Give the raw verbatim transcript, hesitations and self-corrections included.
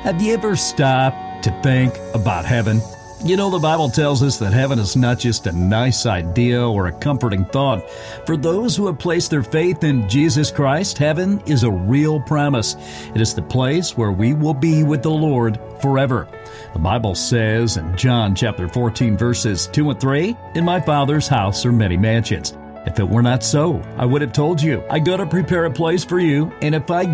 Have you ever stopped to think about heaven? You know, the Bible tells us that heaven is not just a nice idea or a comforting thought. For those who have placed their faith in Jesus Christ, heaven is a real promise. It is the place where we will be with the Lord forever. The Bible says in John chapter fourteen, verses two and three, "In my Father's house are many mansions. If it were not so, I would have told you, I go to prepare a place for you, and if I